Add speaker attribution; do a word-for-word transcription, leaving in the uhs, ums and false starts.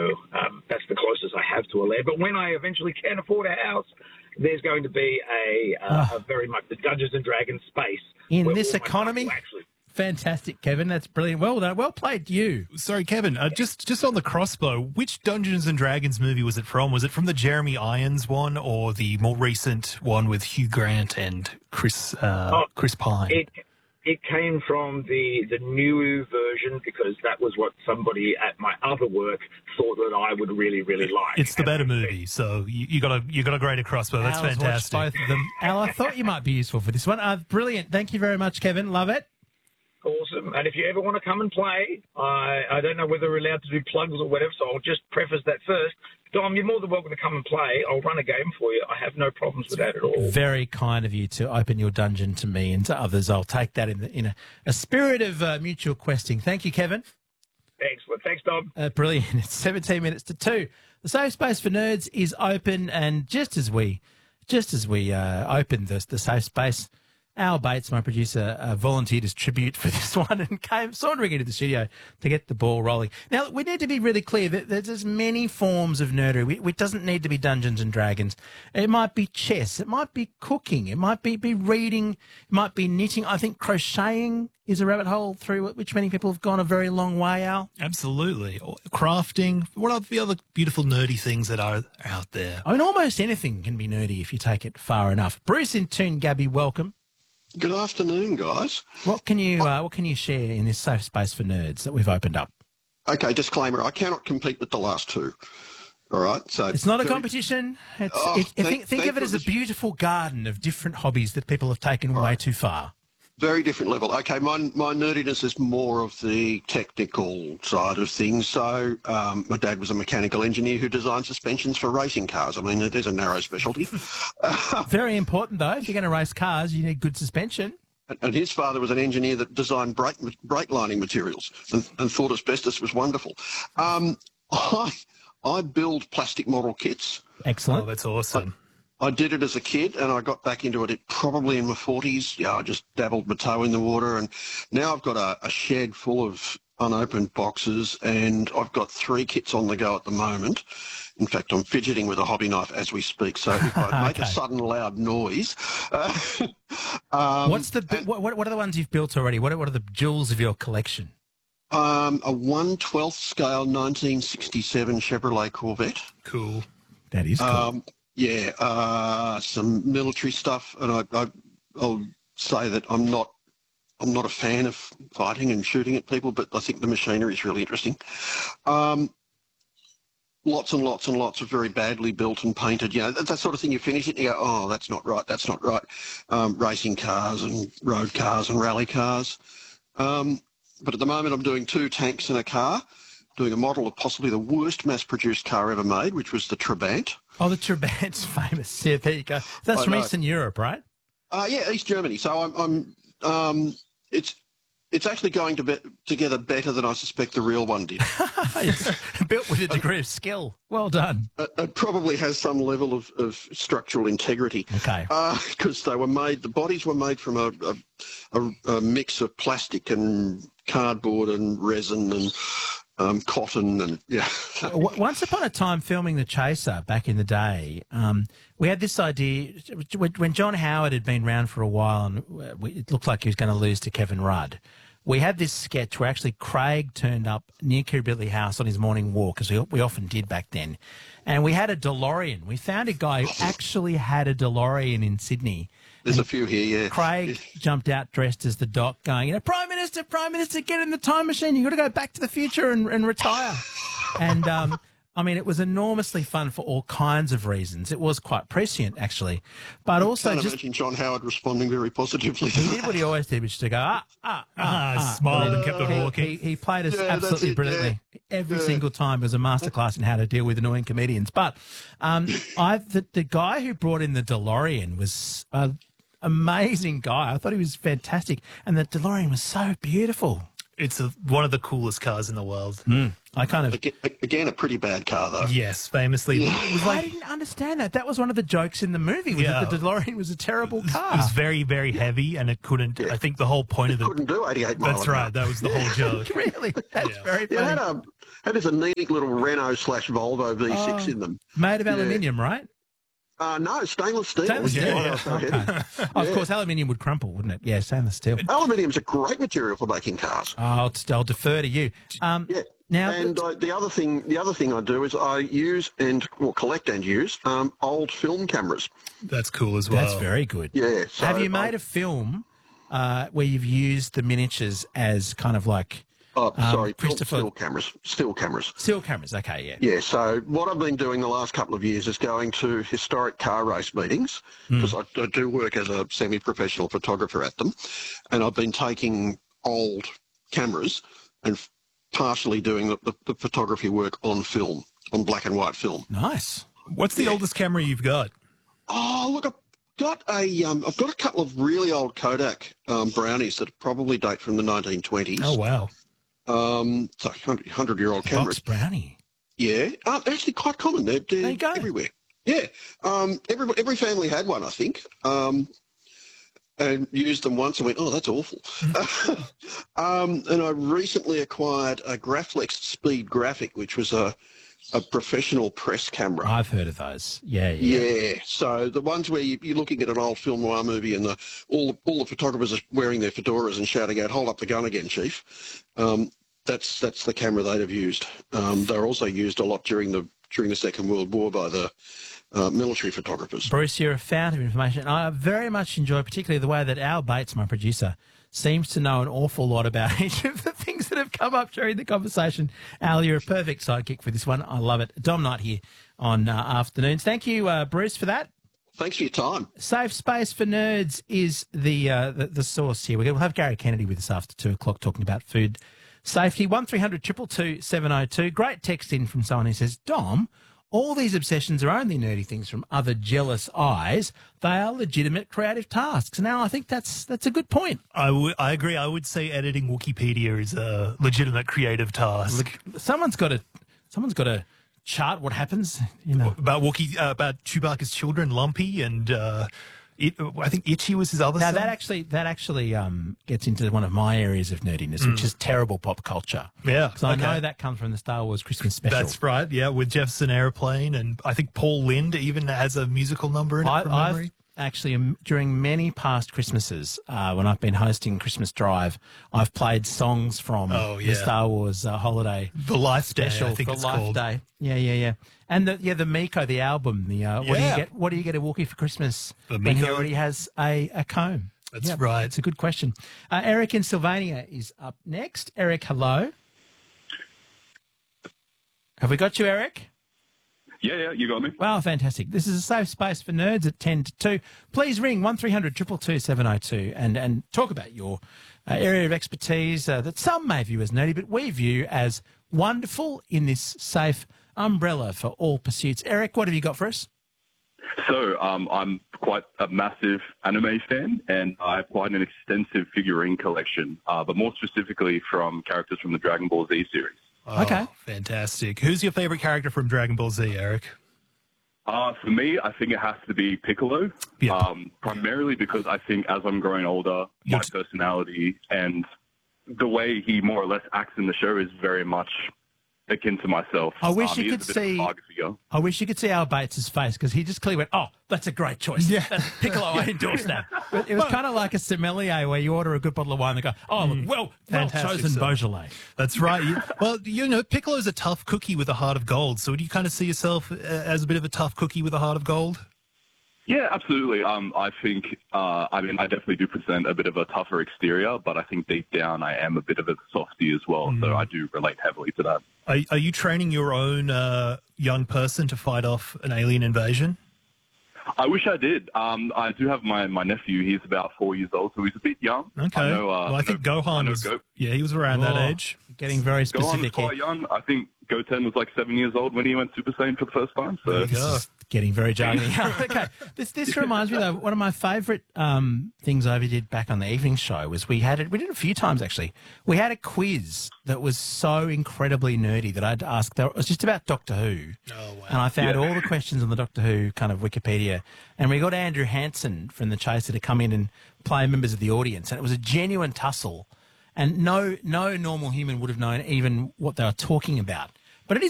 Speaker 1: um, that's the closest I have to a lair. But when I eventually can afford a house, there's going to be a, uh,
Speaker 2: Oh.
Speaker 1: a very much the Dungeons and Dragons space.
Speaker 2: In
Speaker 1: where
Speaker 2: this
Speaker 1: all my stuff
Speaker 2: economy?
Speaker 1: will Actually,
Speaker 2: Fantastic, Kevin. That's brilliant. Well done. Well played, you.
Speaker 3: Sorry, Kevin, uh, just just on the crossbow, which Dungeons and Dragons movie was it from? Was it from the Jeremy Irons one or the more recent one with Hugh Grant and Chris uh,
Speaker 1: Oh,
Speaker 3: Chris Pine?
Speaker 1: it it came from the the new version because that was what somebody at my other work thought that I would really really like.
Speaker 3: It's the better
Speaker 1: And-
Speaker 3: movie, so you, you got a you got a greater crossbow. That's
Speaker 2: Al's watched
Speaker 3: fantastic.
Speaker 2: both of them. Al, I thought you might be useful for this one. Uh, brilliant. Thank you very much, Kevin. Love it.
Speaker 1: Awesome. And if you ever want to come and play, I, I don't know whether we're allowed to do plugs or whatever, so I'll just preface that first. Dom, you're more than welcome to come and play. I'll run a game for you. I have no problems with that at all.
Speaker 2: Very kind of you to open your dungeon to me and to others. I'll take that in, the, in a, a spirit of uh, mutual questing. Thank you, Kevin.
Speaker 1: Excellent. Thanks, Dom.
Speaker 2: Uh, brilliant. It's seventeen minutes to two. The Safe Space for Nerds is open, and just as we, just as we uh, opened the, the Safe Space, Al Bates, my producer, uh, volunteered as tribute for this one and came sauntering into the studio to get the ball rolling. Now, we need to be really clear that there's many forms of nerdery. It doesn't need to be Dungeons and Dragons. It might be chess. It might be cooking. It might be, be reading. It might be knitting. I think crocheting is a rabbit hole through which many people have gone a very long way, Al.
Speaker 3: Absolutely. Or crafting. What are the other beautiful nerdy things that are out there?
Speaker 2: I mean, almost anything can be nerdy if you take it far enough. Bruce in Toon, Gabby, welcome.
Speaker 4: Good afternoon, guys.
Speaker 2: What can you uh, what can you share in this Safe Space for Nerds that we've opened up?
Speaker 4: Okay, disclaimer, I cannot compete with the last two. All right, so
Speaker 2: It's not a
Speaker 4: very-
Speaker 2: competition. It's,
Speaker 4: Oh,
Speaker 2: it,
Speaker 4: thank-
Speaker 2: think think
Speaker 4: thank
Speaker 2: of it as a
Speaker 4: goodness.
Speaker 2: beautiful garden of different hobbies that people have taken way too far.
Speaker 4: Very different level. Okay, my, my nerdiness is more of the technical side of things. So um, my dad was a mechanical engineer who designed suspensions for racing cars. I mean, there's a narrow specialty.
Speaker 2: Very important, though. If you're going to race cars, you need good suspension.
Speaker 4: And his father was an engineer that designed brake, brake lining materials and, and thought asbestos was wonderful. Um, I, I build plastic model kits.
Speaker 2: Excellent.
Speaker 3: Oh, that's awesome.
Speaker 4: I did it as a kid, and I got back into it probably in my forties. Yeah, I just dabbled my toe in the water, and now I've got a, a shed full of unopened boxes, and I've got three kits on the go at the moment. In fact, I'm fidgeting with a hobby knife as we speak, so if I make
Speaker 2: Okay.
Speaker 4: a sudden loud noise... Uh, um,
Speaker 2: What's the what, what are the ones you've built already? What are, what are the jewels of your collection?
Speaker 4: um, a one twelfth scale nineteen sixty-seven Chevrolet Corvette.
Speaker 3: Cool.
Speaker 2: That is cool.
Speaker 4: Um, yeah, uh, some military stuff, and I, I, I'll say that I'm not, I'm not a fan of fighting and shooting at people, but I think the machinery is really interesting. Um, lots and lots and lots of very badly built and painted, you know, that, that sort of thing. You finish it and you go, oh, that's not right, that's not right. Um, racing cars and road cars and rally cars. Um, but at the moment, I'm doing two tanks and a car. Doing a model of possibly the worst mass-produced car ever made, which was the Trabant.
Speaker 2: Oh, the Trabant's famous. Yeah, there you go. That's
Speaker 4: I
Speaker 2: from
Speaker 4: know.
Speaker 2: Eastern Europe, right?
Speaker 4: Uh, yeah, East Germany. So I'm, I'm um, it's it's actually going to be together better than I suspect the real one did.
Speaker 2: It's built with a degree of skill. Well done.
Speaker 4: it, it probably has some level of, of structural integrity.
Speaker 2: Okay.
Speaker 4: Because they were made, the bodies were made from a, a, a, a mix of plastic and cardboard and resin and um, cotton and, yeah.
Speaker 2: W- Once upon a time, filming The Chaser back in the day, um, we had this idea when when John Howard had been around for a while and uh, we- it looked like he was going to lose to Kevin Rudd. We had this sketch where actually Craig turned up near Kirribilli House on his morning walk, as we, we often did back then, and we had a DeLorean. We found a guy who actually had a DeLorean in Sydney.
Speaker 4: There's a few here, yeah.
Speaker 2: Craig jumped out dressed as the Doc, going, you know, Prime Minister, Prime Minister, get in the time machine. You've got to go back to the future and, and retire. And, um, I mean, it was enormously fun for all kinds of reasons. It was quite prescient, actually. But also
Speaker 4: Can't
Speaker 2: just,
Speaker 4: imagine John Howard responding very positively to
Speaker 2: he
Speaker 4: that.
Speaker 2: did what he always did, which is to go, ah, ah, ah,
Speaker 3: Ah,
Speaker 2: ah.
Speaker 3: smiled and kept on
Speaker 2: He,
Speaker 3: walking.
Speaker 2: he, he played us
Speaker 4: Yeah, that's
Speaker 2: absolutely
Speaker 4: it,
Speaker 2: brilliantly. Every
Speaker 4: Yeah.
Speaker 2: single time it was a masterclass in how to deal with annoying comedians. But um, I, the, the guy who brought in the DeLorean was an amazing guy. I thought he was fantastic. And the DeLorean was so beautiful.
Speaker 3: It's a, one of the coolest cars in the world.
Speaker 2: Mm. I kind of.
Speaker 4: Again, again, a pretty bad car, though.
Speaker 3: Yes, famously. It was
Speaker 2: I
Speaker 3: like,
Speaker 2: didn't understand that. That was one of the jokes in the movie. Was
Speaker 3: Yeah.
Speaker 2: that the DeLorean was a terrible car.
Speaker 3: it was very, very heavy, and it couldn't.
Speaker 4: Yeah.
Speaker 3: I think the whole point of the.
Speaker 4: Couldn't do eighty-eight miles.
Speaker 3: That's right. That was the whole joke.
Speaker 2: Really, that's
Speaker 3: Yeah.
Speaker 2: very
Speaker 4: Yeah, it had
Speaker 2: funny.
Speaker 4: a had this a neat little Renault slash Volvo V six
Speaker 2: Oh.
Speaker 4: in them.
Speaker 2: Made of
Speaker 4: Yeah.
Speaker 2: aluminium, right?
Speaker 4: Uh, no, stainless steel.
Speaker 2: Stainless steel.
Speaker 4: Yeah,
Speaker 3: yeah.
Speaker 4: so heavy.
Speaker 2: Okay. Oh, of
Speaker 4: Yeah.
Speaker 2: course, aluminium would crumple, wouldn't it? Yeah, stainless steel.
Speaker 4: Aluminium's a great material for making cars.
Speaker 2: I'll, I'll defer to you. Um,
Speaker 4: Yeah.
Speaker 2: Now,
Speaker 4: and uh, the other thing, the other thing I do is I use and well, collect and use um, old film cameras.
Speaker 3: That's cool as well.
Speaker 2: that's very good.
Speaker 4: Yeah. So
Speaker 2: Have you made
Speaker 4: I,
Speaker 2: a film uh, where you've used the miniatures as kind of like
Speaker 4: Oh,
Speaker 2: um,
Speaker 4: sorry, film-
Speaker 2: Christopher-
Speaker 4: still cameras. Still cameras.
Speaker 2: still cameras? Okay, yeah.
Speaker 4: Yeah, so what I've been doing the last couple of years is going to historic car race meetings because I, I do work as a semi-professional photographer at them, and I've been taking old cameras and f- partially doing the, the, the photography work on film, on black and white film.
Speaker 2: Nice.
Speaker 3: What's the
Speaker 4: Yeah.
Speaker 3: oldest camera you've got?
Speaker 4: Oh, look, I've got a, um, I've got a couple of really old Kodak um, brownies that probably date from the nineteen twenties.
Speaker 3: Oh, wow.
Speaker 4: Um, so hundred-year-old cameras.
Speaker 2: Box brownie.
Speaker 4: Yeah, uh, they're actually quite common. They're, they're
Speaker 2: There you go.
Speaker 4: everywhere. Yeah, um, every every family had one, I think, um, and used them once and went, "Oh, that's awful." um, and I recently acquired a Graflex Speed Graphic, which was a a professional press camera.
Speaker 2: I've heard of those. Yeah, yeah.
Speaker 4: Yeah, so the ones where you, you're looking at an old film noir movie and the, all, all the photographers are wearing their fedoras and shouting out, "Hold up the gun again, Chief." Um, that's that's the camera they'd have used. Um, they were also used a lot during the during the Second World War by the uh, military photographers.
Speaker 2: Bruce, you're a fount of information. I very much enjoy particularly the way that Al Bates, my producer, seems to know an awful lot about each of the things that have come up during the conversation. Al, you're a perfect sidekick for this one. I love it. Dom Knight here on uh, Afternoons. Thank you, uh, Bruce, for that.
Speaker 4: Thanks for your time.
Speaker 2: Safe Space for Nerds is the uh, the, the source here. We'll have Gary Kennedy with us after two o'clock talking about food safety. one three hundred two two two seven oh two. Great text in from someone who says, Dom, all these obsessions are only nerdy things from other jealous eyes. They are legitimate creative tasks. Now, I think that's that's a good point.
Speaker 3: I would- I agree. I would say editing Wikipedia is a legitimate creative task.
Speaker 2: Someone's got to someone's got to chart what happens. You know,
Speaker 3: About Wookie, uh, about Chewbacca's children, Lumpy, and uh, it, I think Itchy was his other
Speaker 2: now
Speaker 3: son.
Speaker 2: that actually that actually um, gets into one of my areas of nerdiness, which is terrible pop culture.
Speaker 3: Yeah,
Speaker 2: So I
Speaker 3: okay.
Speaker 2: know that comes from the Star Wars Christmas special.
Speaker 3: That's right, yeah, with Jefferson Airplane, and I think Paul Lind even has a musical number in it
Speaker 2: I,
Speaker 3: from
Speaker 2: I've
Speaker 3: memory.
Speaker 2: actually, um, during many past Christmases, uh, when I've been hosting Christmas Drive, I've played songs from
Speaker 3: Oh,
Speaker 2: the
Speaker 3: yeah.
Speaker 2: Star Wars uh, holiday
Speaker 3: The Life Day,
Speaker 2: special
Speaker 3: I think
Speaker 2: for
Speaker 3: it's
Speaker 2: Life
Speaker 3: called.
Speaker 2: Day. Yeah, yeah, yeah. And the yeah, the Miko, the album. The uh, what do you
Speaker 3: Yeah.
Speaker 2: get? What do you get a Wookiee for Christmas?
Speaker 3: The
Speaker 2: when he
Speaker 3: Miko.
Speaker 2: already has a, a comb.
Speaker 3: That's
Speaker 2: Yeah,
Speaker 3: right.
Speaker 2: It's a good question. Uh, Eric in Sylvania is up next. Eric, hello. Have we got you, Eric?
Speaker 5: Yeah, yeah, you got me.
Speaker 2: Wow, fantastic. This is a safe space for nerds at ten to two. Please ring one three hundred two two two seven oh two and, and talk about your uh, area of expertise uh, that some may view as nerdy, but we view as wonderful in this safe umbrella for all pursuits. Eric, what have you got for us?
Speaker 5: So um, I'm quite a massive anime fan, and I have quite an extensive figurine collection, uh, but more specifically from characters from the Dragon Ball Z series.
Speaker 3: Oh,
Speaker 2: Okay.
Speaker 3: Fantastic. Who's your favorite character from Dragon Ball Z, Eric?
Speaker 5: Uh, for me, I think it has to be Piccolo,
Speaker 3: Yeah.
Speaker 5: um, primarily because I think as I'm growing older, my
Speaker 3: Yes.
Speaker 5: personality and the way he more or less acts in the show is very much akin to myself.
Speaker 2: I wish
Speaker 5: um,
Speaker 2: you
Speaker 5: he
Speaker 2: could
Speaker 5: is a bit of a
Speaker 2: see-
Speaker 5: father figure.
Speaker 2: I wish you could see Al Bates' face because he just clearly went, oh, that's a great choice.
Speaker 3: Yeah.
Speaker 2: That's Piccolo, I endorse that. But it was kind of like a sommelier where you order a good bottle of wine and they go, oh, look, well, well
Speaker 3: Fantastic
Speaker 2: chosen
Speaker 3: stuff.
Speaker 2: Beaujolais.
Speaker 3: That's right. You, well, you know, Piccolo's a tough cookie with a heart of gold. So do you kind of see yourself uh, as a bit of a tough cookie with a heart of gold?
Speaker 5: Yeah, absolutely. Um, I think, uh, I mean, I definitely do present a bit of a tougher exterior, but I think deep down I am a bit of a softie as well. So I do relate heavily to that.
Speaker 3: Are, are you training your own uh, young person to fight off an alien invasion?
Speaker 5: I wish I did. Um, I do have my, my nephew. He's about four years old, so he's a bit young.
Speaker 3: Okay.
Speaker 5: I know, uh,
Speaker 3: well, I think
Speaker 5: know- I
Speaker 3: Gohan
Speaker 5: know
Speaker 3: was,
Speaker 5: Go-
Speaker 3: yeah, he was around that
Speaker 2: Oh,
Speaker 3: age.
Speaker 2: Getting very
Speaker 5: Gohan is
Speaker 2: specific here.
Speaker 5: quite young. I think Goten was like seven years old when he went Super Saiyan for the first time. So
Speaker 2: This is getting very jargony. Okay, this this reminds me though. One of my favourite um, things I ever did back on the evening show was we had it. We did it a few times actually. We had a quiz that was so incredibly nerdy that I had to ask. It was just about Doctor Who.
Speaker 3: Oh, wow.
Speaker 2: And I found
Speaker 5: Yeah.
Speaker 2: all the questions on the Doctor Who kind of Wikipedia, and we got Andrew Hansen from The Chaser to come in and play members of the audience, and it was a genuine tussle. And no, no normal human would have known even what they were talking about.